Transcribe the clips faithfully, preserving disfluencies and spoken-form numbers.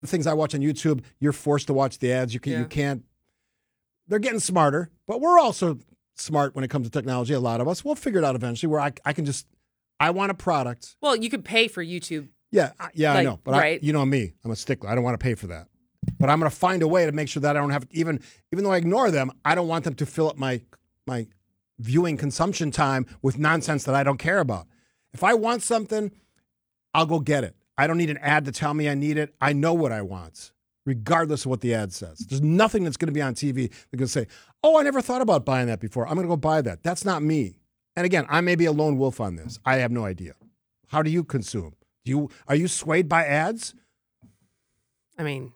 the things I watch on YouTube, you're forced to watch the ads. You can, Yeah. you can't. They're getting smarter, but we're also smart when it comes to technology. A lot of us, we'll figure it out eventually. Where I, I can just, I want a product. Well, you could pay for YouTube. Yeah, I- yeah, I Like, know, but right. I, you know me, I'm a stickler. I don't want to pay for that, but I'm going to find a way to make sure that I don't have even, even though I ignore them, I don't want them to fill up my my viewing consumption time with nonsense that I don't care about. If I want something, I'll go get it. I don't need an ad to tell me I need it. I know what I want, regardless of what the ad says. There's nothing that's going to be on T V that can say, oh, I never thought about buying that before. I'm going to go buy that. That's not me. And again, I may be a lone wolf on this. I have no idea. How do you consume? Do you are you swayed by ads? I mean,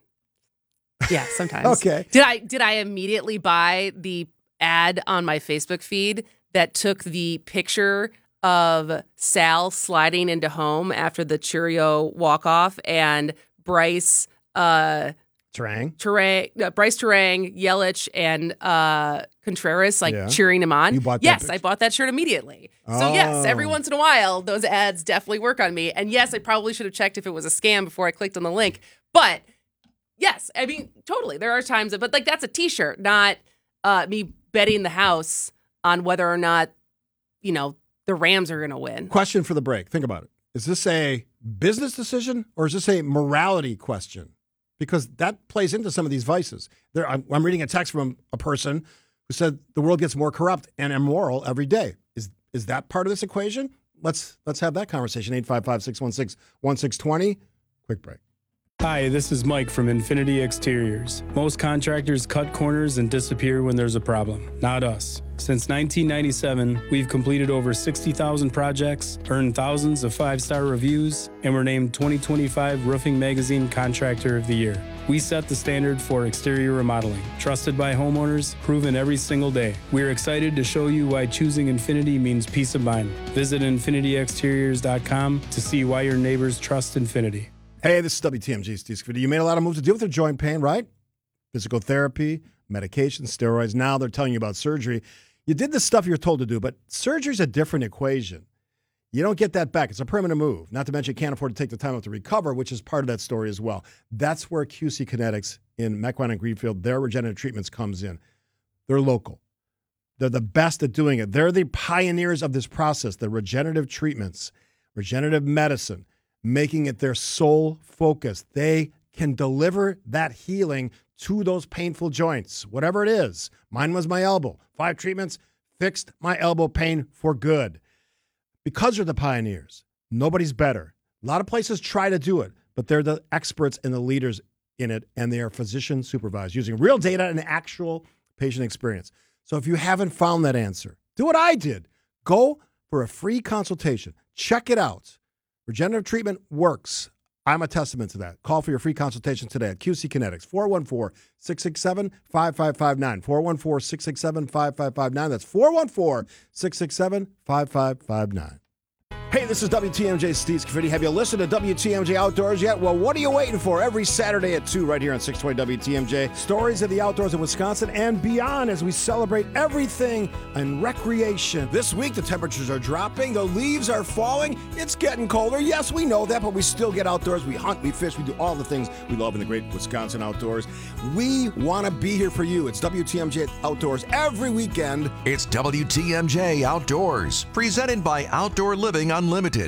yeah, sometimes. Okay. Did I did I immediately buy the ad on my Facebook feed that took the picture of Sal sliding into home after the Cheerio walk off and Bryce uh Terang. Terang, uh, Bryce Terang, Yelich, and uh, Contreras like Yeah. cheering him on. You bought that yes, picture? I bought that shirt immediately. So yes, every Oh. once in a while, those ads definitely work on me. And yes, I probably should have checked if it was a scam before I clicked on the link. But yes, I mean, totally. There are times, that, but like that's a T-shirt, not uh, me betting the house on whether or not, you know, the Rams are going to win. Question for the break. Think about it. Is this a business decision or is this a morality question? Because that plays into some of these vices. There, I'm, I'm reading a text from a person who said the world gets more corrupt and immoral every day. Is is that part of this equation? Let's let's have that conversation. eight five five, six one six, one six two zero. Quick break. Hi, this is Mike from Infinity Exteriors. Most contractors cut corners and disappear when there's a problem. Not us. Since nineteen ninety-seven, we've completed over sixty thousand projects, earned thousands of five-star reviews, and were named twenty twenty-five Roofing Magazine Contractor of the Year. We set the standard for exterior remodeling, trusted by homeowners, proven every single day. We're excited to show you why choosing Infinity means peace of mind. Visit infinity exteriors dot com to see why your neighbors trust Infinity. Hey, this is W T M J Steve Scafidi. You made a lot of moves to deal with your joint pain, right? Physical therapy, medication, steroids. Now they're telling you about surgery. You did the stuff you're told to do, but surgery's a different equation. You don't get that back. It's a permanent move. Not to mention you can't afford to take the time out to recover, which is part of that story as well. That's where Q C Kinetics in Mequon and Greenfield, their regenerative treatments comes in. They're local. They're the best at doing it. They're the pioneers of this process, the regenerative treatments, regenerative medicine, making it their sole focus. They can deliver that healing to those painful joints, whatever it is. Mine was my elbow. Five treatments fixed my elbow pain for good. Because they're the pioneers, nobody's better. A lot of places try to do it, but they're the experts and the leaders in it, and they are physician supervised using real data and actual patient experience. So if you haven't found that answer, do what I did. Go for a free consultation. Check it out. Regenerative treatment works. I'm a testament to that. Call for your free consultation today at Q C Kinetics, four one four, six six seven, five five five nine, four one four, six six seven, five five five nine. That's four one four, six six seven, five five five nine. Hey, this is W T M J Steve Scafidi. Have you listened to W T M J Outdoors yet? Well, what are you waiting for? Every Saturday at two right here on six twenty W T M J. Stories of the outdoors in Wisconsin and beyond as we celebrate everything in recreation. This week, the temperatures are dropping. The leaves are falling. It's getting colder. Yes, we know that, but we still get outdoors. We hunt, we fish, we do all the things we love in the great Wisconsin outdoors. We want to be here for you. It's W T M J Outdoors every weekend. It's W T M J Outdoors, presented by Outdoor Living Unlimited.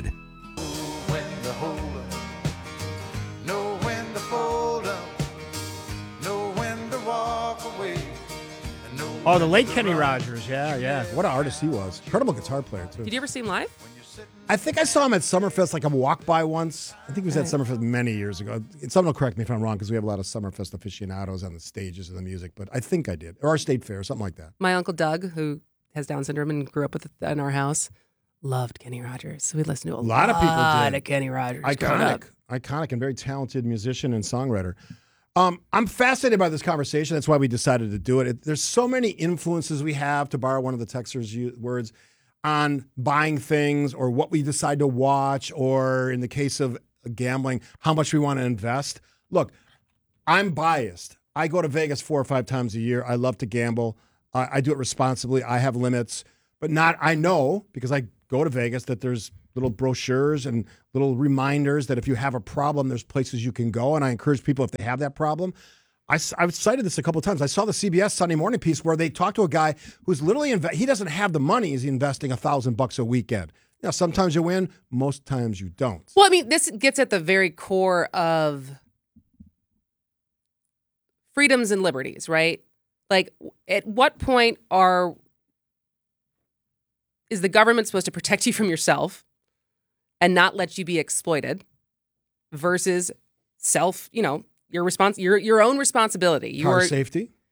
When to hold up, know when to fold up, know when to walk away. and know Oh, the when late to Kenny run. Rogers. Yeah, yeah. What an artist he was. Incredible guitar player, too. Did you ever see him live? I think I saw him at Summerfest, like a walk-by once. I think he was at Summerfest many years ago. Someone will correct me if I'm wrong, because we have a lot of Summerfest aficionados on the stages of the music, but I think I did. Or our state fair, something like that. My uncle Doug, who has Down syndrome and grew up with it in our house, loved Kenny Rogers. So we listened to a, A lot of people lot did. of Kenny Rogers. growing up. Iconic, iconic, and very talented musician and songwriter. Um, I'm fascinated by this conversation. That's why we decided to do it. it. There's so many influences we have, to borrow one of the texter's u- words, on buying things or what we decide to watch, or in the case of gambling, how much we want to invest. Look, I'm biased. I go to Vegas four or five times a year. I love to gamble. I, I do it responsibly. I have limits, but not, I know, because I go to Vegas, that there's little brochures and little reminders that if you have a problem, there's places you can go. And I encourage people, if they have that problem, I, I've cited this a couple of times. I saw the C B S Sunday Morning piece where they talked to a guy who's literally, inve- he doesn't have the money. He's investing a thousand bucks a weekend. You know, sometimes you win, most times you don't. Well, I mean, this gets at the very core of freedoms and liberties, right? Like, at what point are is the government supposed to protect you from yourself and not let you be exploited versus self, you know, your respons- your your own responsibility? Car Your safety.